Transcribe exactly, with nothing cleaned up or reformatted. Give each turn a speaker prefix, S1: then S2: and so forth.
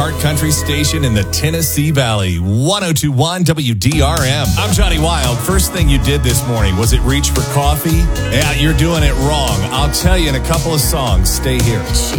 S1: smart country station in the Tennessee Valley. one oh two point one W D R M. I'm Johnny Wild. First thing you did this morning, was it reach for coffee? Yeah, you're doing it wrong. I'll tell you in a couple of songs. Stay here.
S2: She